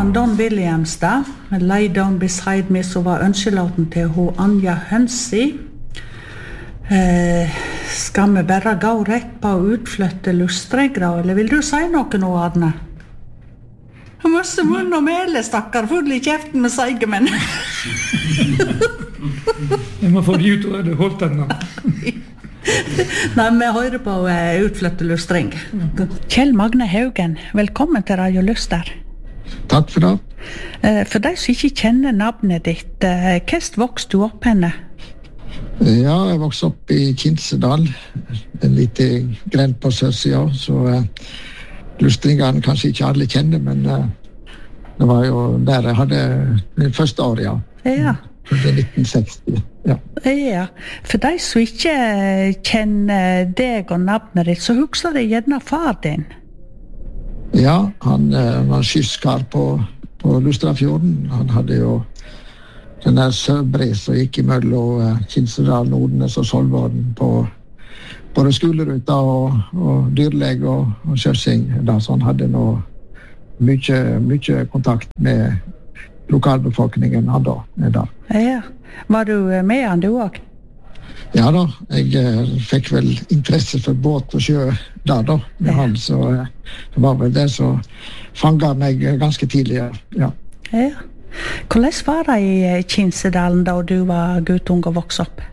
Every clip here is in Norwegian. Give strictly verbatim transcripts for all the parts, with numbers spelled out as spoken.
han Don Williams da, med Lie Down Beside Me, så var ønskelåten til hun Anja Hønsi. Eh, skal vi bare gå rett på å utflytte lustregler, eller vil du si noe nå, Arne? Jeg måtte munn og mele, stakkar, full i kjeften med seige, men... Jeg må få det ut og det holdt den nå. Nei, vi hører på uh, utflytte lustring. Kjell Magne Haugen, velkommen til Radio Luster. Takk for det. Uh, for deg som ikke kjenner navnet ditt, uh, hvordan vokste du opp henne? Ja, jeg vokste opp i Kinsedal, en liten grend på sørsida, så uh, lustringene kanskje ikke alle kjenner, men uh, det var jo der jeg hadde min første år, ja. Ja. Det er nitten seksti, ja. Ja, for deg som ikke kjenner deg og navnet ditt, så husker jeg gjerne far din. Ja, han uh, var skyskar på, på Lustrafjorden. Han hadde jo den der Søbris som gikk imellom uh, Kinsedal, Nordnes og Solvården på både skoleruta og, og dyrleg og, og kjørsing. Da, så han hadde nå mye, mye kontakt med lokalbefolkningen han da. da. Ja, var du med han du også? Ja da, jeg eh, fikk vel interesse for båt og sjø da da, med ja. Han, så eh, det var vel det som fanget meg ganske tidlig, ja. Ja. Hvordan var det i Kinsedalen da du var guttung og vokste opp?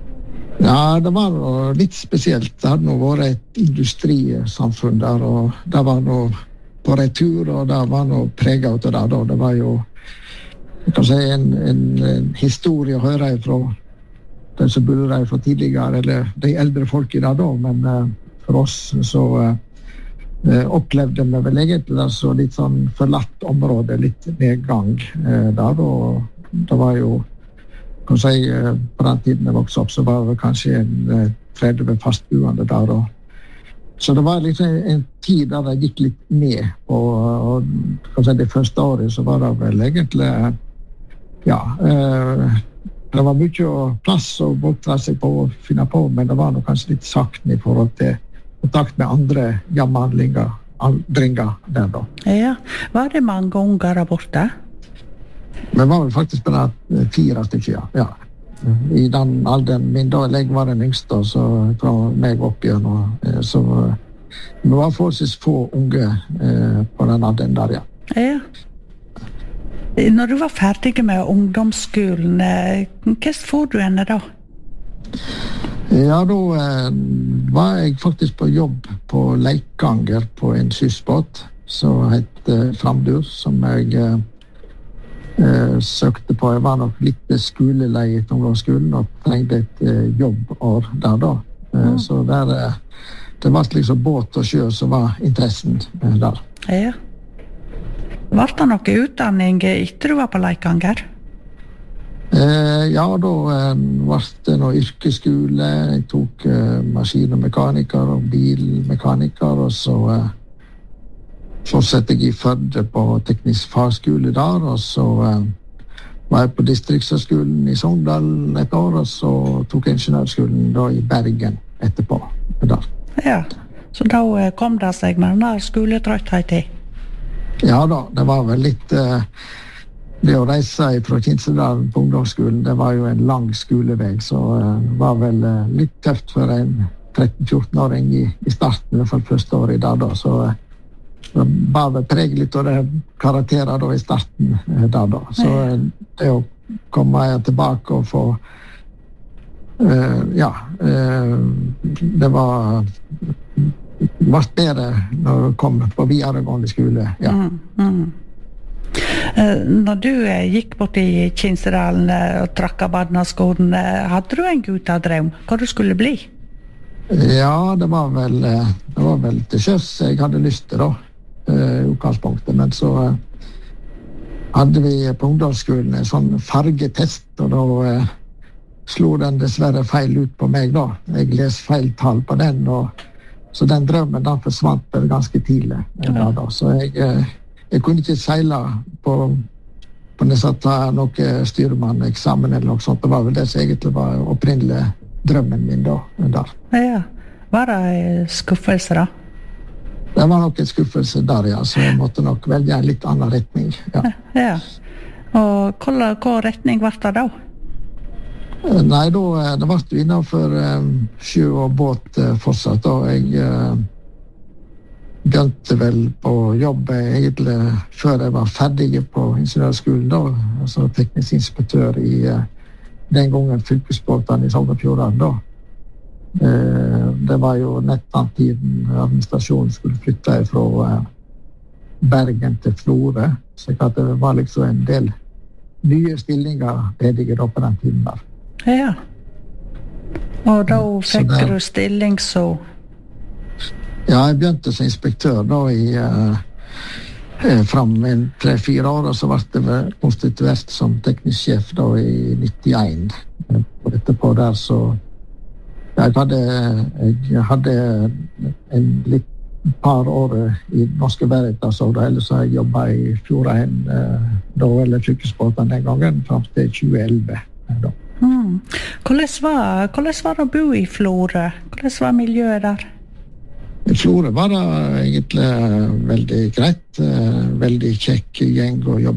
Ja, det var litt spesielt. Det hadde nå vært et industrisamfunn der, og det var nå på retur, og det var nå preget av det da. Det var jo jeg kan si, en, en, en historie å høre fra den som bodde der fra tidligere, eller de eldre folk i det da, men uh, for oss så uh, opplevde vi vel egentlig det så litt sånn forlatt område, litt nedgang uh, der, og det var jo, kan si, uh, på den tiden jeg vokste opp, så var det kanskje en uh, tretti fastboende der, og så det var liksom en tid der det gikk litt ned, og, og kan si, det første året så var det vel egentlig ja, eh, det var mye plass å bortre seg på og finne på, men det var nok kanskje litt sakten i forhold til kontakt med andre jammerhandlinger, aldringer der da. Ja, var det mange unger der borte? Men var vel faktisk bare fire stykker, ja. I den alderen min da, jeg var den yngste, så fra meg opp igjen, og, så det var forholdsvis få unge eh, på den alderen der, ja. Ja. Når du var ferdig med ungdomsskolen, hva får du henne da? Ja, da eh, var jeg faktisk på jobb på Leikanger på en skyssbåt som heter Framdur, som jeg eh, eh, søkte på. Jeg var nok litt skolelei i ungdomsskolen og trengte et eh, jobbår der da. Eh, mm. Så der, eh, det var liksom båt og sjø som var interessen eh, der. Ja. Var det noe utdanning etter du var på Leikanger? Eh, ja, da eh, var det noe yrkesskole. Jeg tok eh, maskin- og mekaniker og bilmekaniker, og så eh, fortsatte jeg i Førde på teknisk fagskole der, og så eh, var jeg på distriktshøgskolen i Sogndal et år, og så tok jeg ingeniørskolen da i Bergen etterpå. Der. Ja, så da kom det seg med denne skoletrøtthet i? Ja da, det var vel litt eh, det å reise fra Kinsedalen på ungdomsskolen, det var jo en lang skolevei, så eh, det var vel eh, litt tøft for en tretten-fjorten-åring i, i starten, i hvert fall første året der da, så eh, det var vel preget litt av det karakterer da i starten eh, der da, så eh, det å komme tilbake og få eh, ja, eh, det var var bedre når du kom på videregående skole, ja. Mm, mm. Uh, når du uh, gikk bort i Kinsedalen uh, og trakk av barneskolen, uh, hadde du en guttadrøm hva du skulle bli? Ja, det var vel, uh, det var vel til sjøs jeg hadde lyst til da, uh, i utgangspunktet, men så uh, hadde vi på ungdomsskolen en sånn fargetest, og da uh, slo den dessverre feil ut på meg da. Jeg les feil tall på den, og så den drømmen den forsvant ganske tidlig. Ja. Da, så jeg, jeg kunne ikke seile på, på nesten ta noe styrmann-eksamen eller noe sånt. Det var vel det som egentlig var opprinnelig drømmen min da. Der. Ja, var det skuffelse da? Det var nok en skuffelse der, ja, så jeg måtte nok velge en litt annen retning. Ja. Ja. Og hva, hva retning var det da? Nei, da, det var jo innenfor um, sjø og båt uh, fortsatt, og jeg uh, begynte vel på jobb egentlig før jeg var ferdig på ingeniørskolen da, altså teknisk inspektør i uh, den gangen fylkesbåten i Sognefjorden da. Uh, det var jo nettopp tiden administrasjonen skulle flytte fra uh, Bergen til Florø, så det var liksom en del nye stillinger ledige da på den tiden der. Ja. Og da fikk det, du stilling så? Ja, jeg begynte som inspektør da i uh, fram en tre-fire år, og så ble jeg konstituert som teknisk sjef da i nittien. Og etterpå der så jeg hadde, jeg hadde en litt par år i Norske Veritas, og da ellers har jeg jobbet i Fjordheim uh, da, eller fylkesbåten den gangen, frem til tjue elleve da. Mm. Hvordan var, hvordan var det å bo i Florø? Hvordan var miljøet der? I Florø var det egentlig veldig greit, veldig kjekk gjeng å jobbe